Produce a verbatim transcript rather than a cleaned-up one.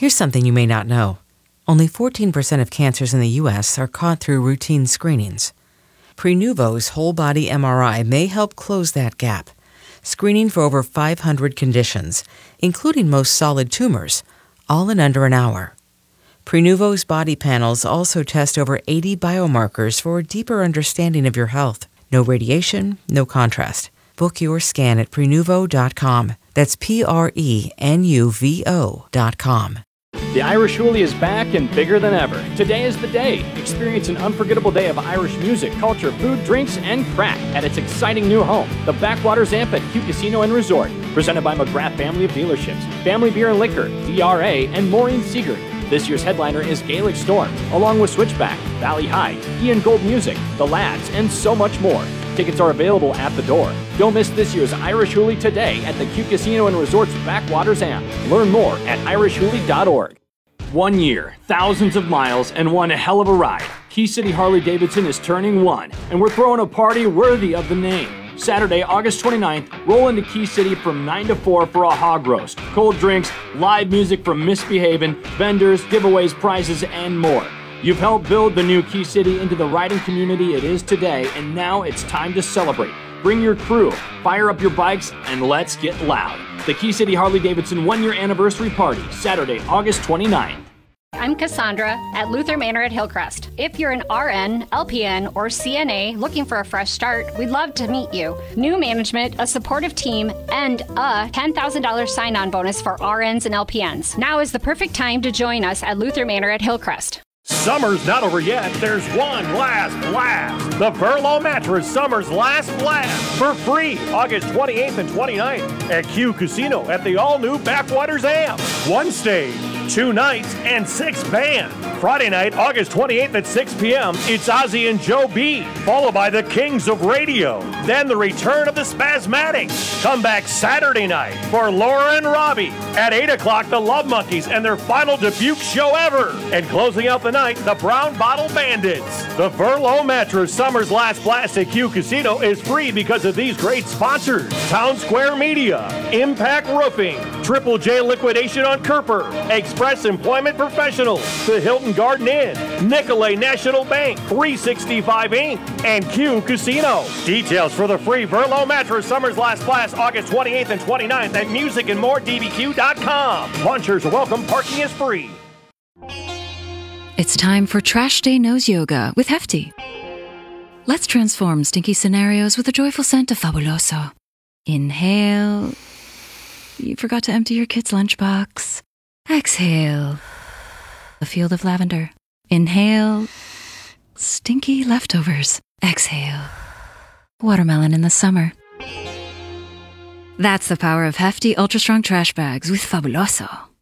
Here's something you may not know. Only fourteen percent of cancers in the U S are caught through routine screenings. Prenuvo's whole-body M R I may help close that gap, screening for over five hundred conditions, including most solid tumors, all in under an hour. Prenuvo's body panels also test over eighty biomarkers for a deeper understanding of your health. No radiation, no contrast. Book your scan at Prenuvo dot com. That's P R E N U V O dot com. The Irish Hoolie is back and bigger than ever. Today is the day. Experience an unforgettable day of Irish music, culture, food, drinks, and crack at its exciting new home, the Backwaters Amp at Q Casino and Resort. Presented by McGrath Family of Dealerships, Family Beer and Liquor, D R A, and Maureen Siegert. This year's headliner is Gaelic Storm, along with Switchback, Valley High, Ian Gold Music, The Lads, and so much more. Tickets are available at the door. Don't miss this year's Irish Hoolie today at the Q Casino and Resort's Backwaters Amp. Learn more at irish hoolie dot org. One year, thousands of miles, and one hell of a ride. Key City Harley-Davidson is turning one, and we're throwing a party worthy of the name. Saturday, August twenty-ninth, roll into Key City from nine to four for a hog roast, cold drinks, live music from Misbehavin', vendors, giveaways, prizes, and more. You've helped build the new Key City into the riding community it is today, and now it's time to celebrate. Bring your crew, fire up your bikes, and let's get loud. The Key City Harley-Davidson one-year anniversary party, Saturday, August twenty-ninth. I'm Cassandra at Luther Manor at Hillcrest. If you're an R N, L P N, or C N A looking for a fresh start, we'd love to meet you. New management, a supportive team, and a ten thousand dollars sign-on bonus for R Ns and L P Ns. Now is the perfect time to join us at Luther Manor at Hillcrest. Summer's not over yet. There's one last blast. The Verlo Mattress Summer's Last Blast for free August twenty-eighth and twenty-ninth at Q Casino at the all-new Backwaters Amp. One stage, two nights, and six bands. Friday night, August twenty-eighth at six p.m., it's Ozzy and Joe B, followed by the Kings of Radio. Then the return of the Spasmatics. Come back Saturday night for Laura and Robbie. At eight o'clock, the Love Monkeys and their final debut show ever. And closing out the night, the Brown Bottle Bandits. The Verlo Mattress Summer's Last Blast at Q Casino is free because of these great sponsors. Town Square Media, Impact Roofing, Triple J Liquidation on Kerper, Express Employment Professionals, the Hilton Garden Inn, Nicolay National Bank, three sixty-five Incorporated, and Q Casino. Details for the free Verlo Mattress Summer's Last Blast August twenty-eighth and twenty-ninth at music and more d b q dot com. Punchers are welcome, parking is free. It's time for Trash Day Nose Yoga with Hefty. Let's transform stinky scenarios with the joyful scent of Fabuloso. Inhale. You forgot to empty your kid's lunchbox. Exhale. A field of lavender. Inhale. Stinky leftovers. Exhale. Watermelon in the summer. That's the power of Hefty Ultra Strong Trash Bags with Fabuloso.